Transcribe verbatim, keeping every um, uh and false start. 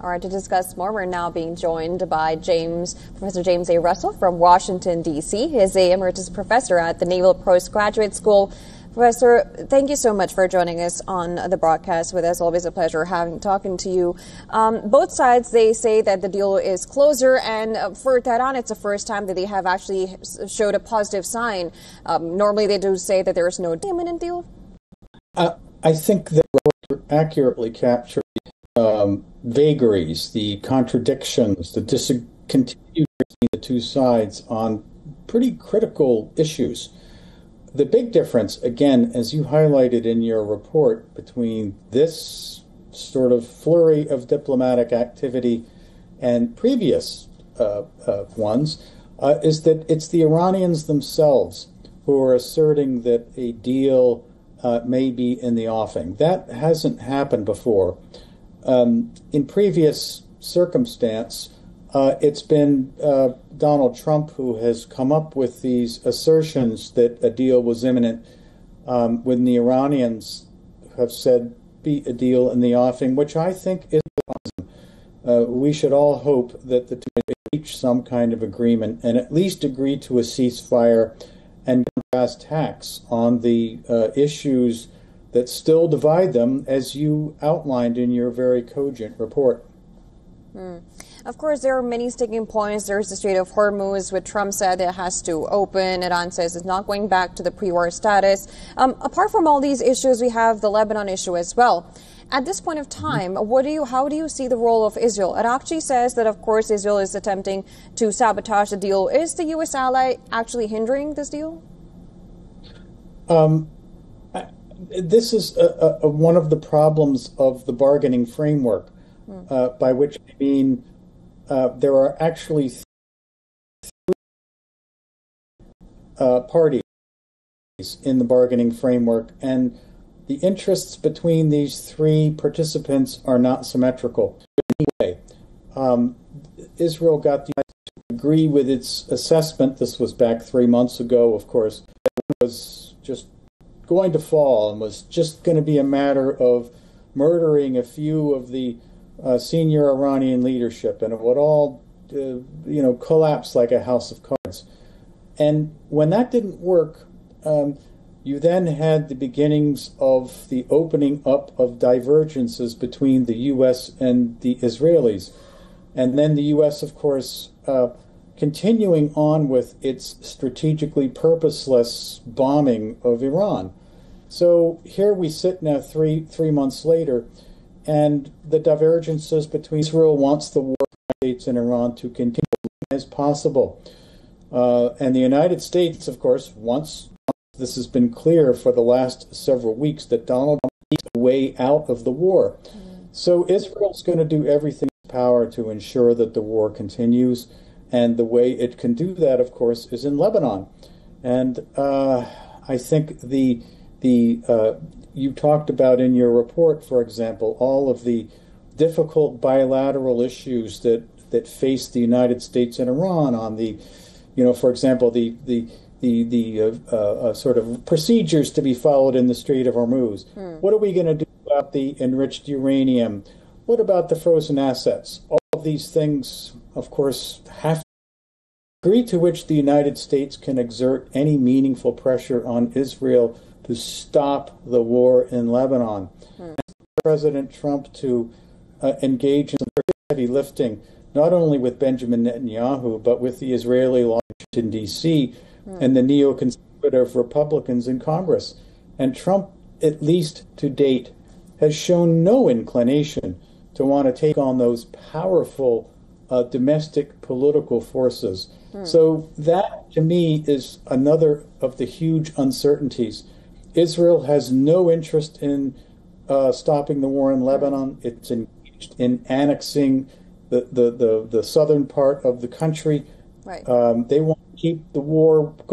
All right, to discuss more, we're now being joined by James, Professor James A. Russell from Washington, D C He is a emeritus professor at the Naval Postgraduate School. Professor, thank you so much for joining us on the broadcast with us. Always a pleasure having talking to you. Um, both sides, they say that the deal is closer, and for Tehran, it's the first time that they have actually showed a positive sign. Um, normally, they do say that there is no imminent deal. Uh, I think that accurately captured um, vagaries, the contradictions, the discontinuity between the two sides on pretty critical issues. The big difference, again, as you highlighted in your report, between this sort of flurry of diplomatic activity and previous uh, uh, ones, uh, is that it's the Iranians themselves who are asserting that a deal uh, may be in the offing. That hasn't happened before. Um, in previous circumstance, uh, it's been uh, Donald Trump who has come up with these assertions that a deal was imminent, um, when the Iranians have said be a deal in the offing, which I think is awesome. Uh, we should all hope that the two reach some kind of agreement and at least agree to a ceasefire and brass tacks on the uh, issues that still divide them, as you outlined in your very cogent report. Mm. Of course, there are many sticking points. There's the Strait of Hormuz, which Trump said it has to open. Iran says it's not going back to the pre-war status. Um, apart from all these issues, we have the Lebanon issue as well. At this point of time, mm-hmm. what do you, how do you see the role of Israel? Arakchi says that, of course, Israel is attempting to sabotage the deal. Is the U S ally actually hindering this deal? Um. This is a, a, one of the problems of the bargaining framework, mm. uh, by which I mean uh, there are actually three uh, parties in the bargaining framework, and the interests between these three participants are not symmetrical. Anyway, um, Israel got the to agree with its assessment. This was back three months ago, of course. It was just going to fall and was just going to be a matter of murdering a few of the uh, senior Iranian leadership, and it would all, uh, you know, collapse like a house of cards. And when that didn't work, um, you then had the beginnings of the opening up of divergences between the U S and the Israelis. And then the U S, of course, uh, continuing on with its strategically purposeless bombing of Iran. So here we sit now three three months later, and the divergences between Israel wants the war states and Iran to continue as possible. Uh, and the United States, of course, wants, this has been clear for the last several weeks, that Donald Trump needs a way out of the war. Mm. So Israel's going to do everything in its power to ensure that the war continues. And the way it can do that, of course, is in Lebanon. And uh, I think the the uh, you talked about in your report, for example, all of the difficult bilateral issues that, that face the United States and Iran on the, you know, for example, the the the the uh, uh, sort of procedures to be followed in the Strait of Hormuz. Hmm. What are we going to do about the enriched uranium? What about the frozen assets? All of these things, of course, have to agree to which the United States can exert any meaningful pressure on Israel to stop the war in Lebanon. Hmm. President Trump to uh, engage in some very heavy lifting, not only with Benjamin Netanyahu, but with the Israeli Washington, D C, hmm. and the neoconservative Republicans in Congress. And Trump, at least to date, has shown no inclination to want to take on those powerful uh, domestic political forces. Hmm. So that, to me, is another of the huge uncertainties. Israel has no interest in uh, stopping the war in Lebanon. It's engaged in annexing the, the, the, the southern part of the country. Right. Um, they want to keep the war